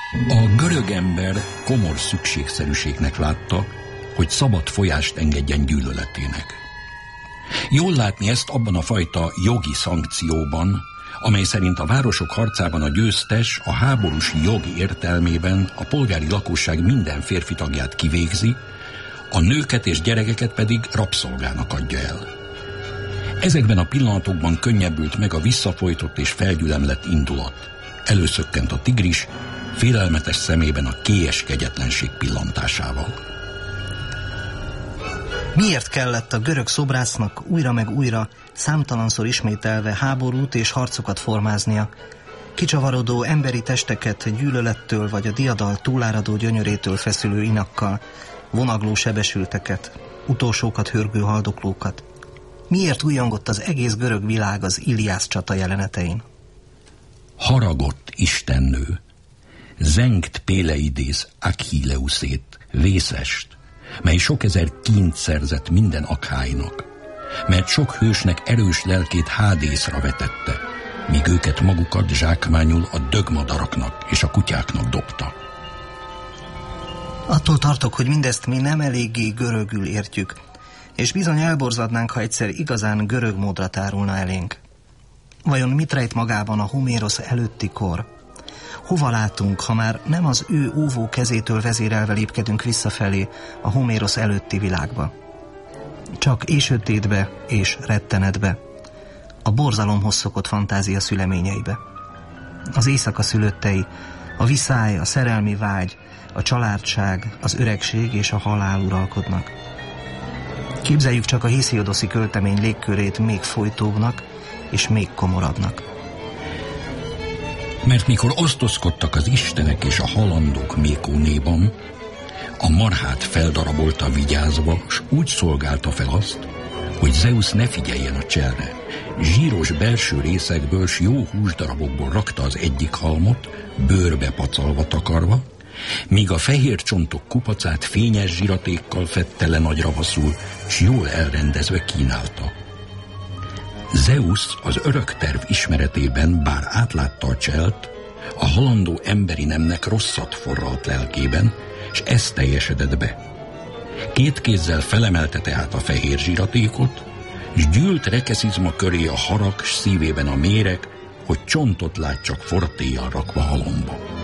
A görög ember komor szükségszerűségnek látta, hogy szabad folyást engedjen gyűlöletének. Jól látni ezt abban a fajta jogi szankcióban, amely szerint a városok harcában a győztes a háborús jog értelmében a polgári lakosság minden férfi tagját kivégzi, a nőket és gyerekeket pedig rabszolgának adja el. Ezekben a pillanatokban könnyebbült meg a visszafolytott és felgyülemlett indulat. Előszökkent a tigris, félelmetes szemében a kélyes kegyetlenség pillantásával. Miért kellett a görög szobrásznak újra meg újra, számtalanszor ismételve háborút és harcokat formáznia, kicsavarodó emberi testeket gyűlölettől vagy a diadal túláradó gyönyörétől feszülő inakkal, vonagló sebesülteket, utolsókat hörgő haldoklókat? Miért újongott az egész görög világ az Iliász csata jelenetein? Haragott istennő, zengt Péleidész Achilleuszét, vészest, mely sok ezer kínt szerzett minden akháinak, mert sok hősnek erős lelkét Hádészra vetette, míg őket magukat zsákmányul a dögmadaraknak és a kutyáknak dobta. Attól tartok, hogy mindezt mi nem eléggé görögül értjük, és bizony elborzadnánk, ha egyszer igazán görög módra tárulna elénk. Vajon mit rejt magában a Homérosz előtti kor? Hova látunk, ha már nem az ő óvó kezétől vezérelve lépkedünk visszafelé a Homérosz előtti világba? Csak sötétbe és rettenetbe, a borzalomhoz szokott fantázia szüleményeibe. Az éjszaka szülöttei, a viszály, a szerelmi vágy, a családság, az öregség és a halál uralkodnak. Képzeljük csak a Hésziodoszi költemény légkörét még folytóbbnak és még komorabbnak. Mert mikor osztozkodtak az istenek és a halandók Mékónéban, a marhát feldarabolta vigyázva, s úgy szolgálta fel azt, hogy Zeusz ne figyeljen a cselre. Zsíros belső részekből s jó húsdarabokból rakta az egyik halmot, bőrbe pacalva takarva, míg a fehér csontok kupacát fényes zsiratékkal fedte le nagy ravaszul, s jól elrendezve kínálta. Zeusz az örök terv ismeretében, bár átlátta a cselt, a halandó emberi nemnek rosszat forralt lelkében, s ez teljesedett be. Két kézzel felemelte tehát a fehér zsiratékot, s gyűlt rekeszizma köré a harag, s szívében a méreg, hogy csontot lát csak fortéjjal rakva halomba.